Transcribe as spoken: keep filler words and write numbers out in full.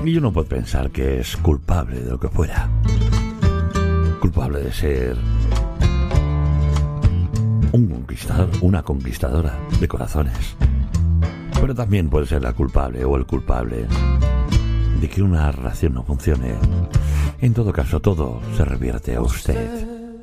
Y uno puede pensar que es culpable de lo que fuera. Culpable de ser un conquistador, una conquistadora de corazones. Pero también puede ser la culpable o el culpable de que una relación no funcione. En todo caso, todo se revierte a usted.